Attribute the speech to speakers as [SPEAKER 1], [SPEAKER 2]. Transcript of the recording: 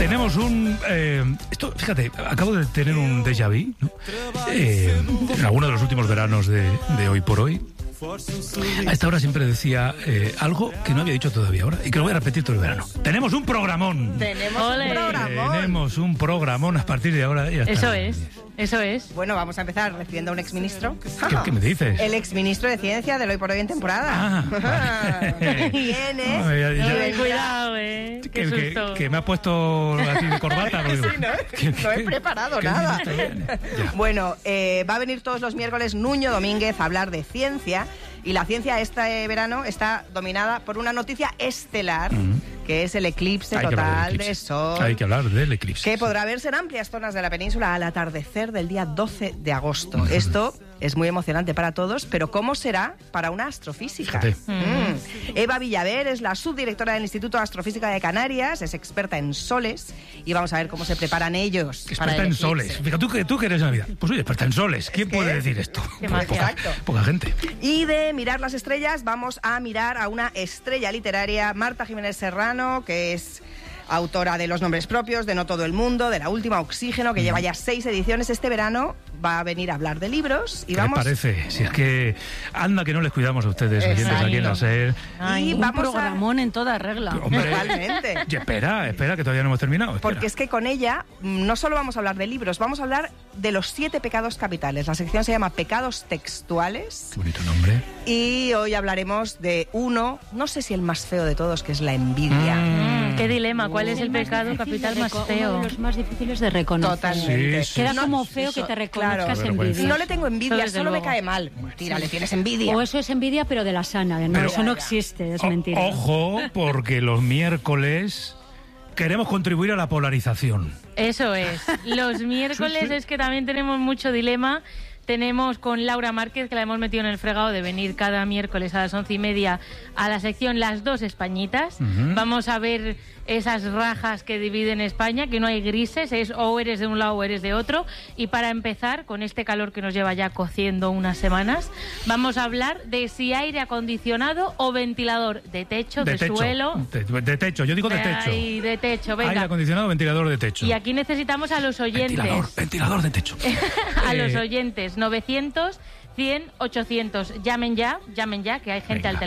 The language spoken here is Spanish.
[SPEAKER 1] Tenemos un... esto, fíjate, acabo de tener un déjà vu, ¿no? En alguno de los últimos veranos de Hoy por Hoy. A esta hora siempre decía algo que no había dicho todavía ahora y que lo voy a repetir todo el verano. ¡Tenemos un programón!
[SPEAKER 2] Tenemos
[SPEAKER 1] un programón a partir de ahora. Ya está.
[SPEAKER 2] Eso es.
[SPEAKER 3] Bueno, vamos a empezar recibiendo a un exministro.
[SPEAKER 1] ¿Qué me dices?
[SPEAKER 3] El exministro de Ciencia del Hoy por Hoy en temporada. Viene.
[SPEAKER 2] Cuidado, Qué susto.
[SPEAKER 1] Que me ha puesto así de corbata.
[SPEAKER 3] Sí, no he preparado nada. Bueno, va a venir todos los miércoles Nuño Domínguez a hablar de ciencia. Y la ciencia este verano está dominada por una noticia estelar, que es el eclipse total de Sol.
[SPEAKER 1] Hay que hablar del eclipse.
[SPEAKER 3] Que podrá verse en amplias zonas de la península al atardecer del día 12 de agosto. Esto es muy emocionante para todos, pero ¿cómo será para una astrofísica? Eva Villaver es la subdirectora del Instituto de Astrofísica de Canarias, es experta en soles, y vamos a ver cómo se preparan ellos.
[SPEAKER 1] Experta en soles. Fíjate, tú que eres Navidad. Pues oye, experta en soles. ¿Quién puede decir esto? Poca gente.
[SPEAKER 3] Y de mirar las estrellas, vamos a mirar a una estrella literaria, Marta Jiménez Serrano, que es autora de Los nombres propios, de No todo el mundo, de La última Oxígeno, que lleva ya 6 ediciones. Este verano va a venir a hablar de libros y
[SPEAKER 1] ¿Qué
[SPEAKER 3] vamos...
[SPEAKER 1] les parece? Si es que anda que no les cuidamos a ustedes, oyentes aquí en la SER.
[SPEAKER 2] Y un programón en toda regla.
[SPEAKER 3] Totalmente.
[SPEAKER 1] Y espera, que todavía no hemos terminado.
[SPEAKER 3] Porque es que con ella no solo vamos a hablar de libros, vamos a hablar de los 7 pecados capitales. La sección se llama Pecados Textuales.
[SPEAKER 1] Qué bonito nombre.
[SPEAKER 3] Y hoy hablaremos de uno, no sé si el más feo de todos, que es la envidia.
[SPEAKER 2] Qué dilema, ¿cuál es el pecado capital más feo?
[SPEAKER 4] Uno de los más difíciles de reconocer.
[SPEAKER 3] Totalmente.
[SPEAKER 1] Sí.
[SPEAKER 4] Queda como feo que te reconozcas envidia.
[SPEAKER 3] No le tengo envidia,
[SPEAKER 2] Desde
[SPEAKER 3] solo
[SPEAKER 2] luego.
[SPEAKER 3] me cae mal. Tira, le tienes envidia.
[SPEAKER 4] O eso es envidia, pero de la sana. No,
[SPEAKER 1] Pero-
[SPEAKER 4] eso no existe, es mentira.
[SPEAKER 1] Ojo, porque los miércoles queremos contribuir a la polarización.
[SPEAKER 2] Eso es. Los miércoles es que también tenemos mucho dilema. Tenemos con Laura Márquez, que la hemos metido en el fregado de venir cada miércoles a las 11:30 a la sección Las Dos Españitas. Vamos a ver esas rajas que dividen España, que no hay grises, es o eres de un lado o eres de otro. Y para empezar, con este calor que nos lleva ya cociendo unas semanas, vamos a hablar de si aire acondicionado o ventilador, de techo, de suelo.
[SPEAKER 1] De techo, yo digo de techo.
[SPEAKER 2] Ay, de techo, venga.
[SPEAKER 1] Aire acondicionado, ventilador de techo.
[SPEAKER 2] Y aquí necesitamos a los oyentes.
[SPEAKER 1] Ventilador de techo.
[SPEAKER 2] A los oyentes, 900, 100, 800. Llamen ya, que hay gente al teléfono.